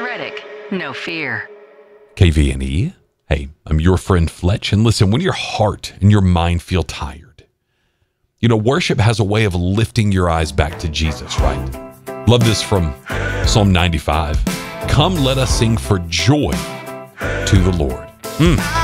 Reddick, no fear. KVNE. Hey, I'm your friend Fletch. And listen, when your heart and your mind feel tired, worship has a way of lifting your eyes back to Jesus, right? Love this from Psalm 95. Come, let us sing for joy to the Lord.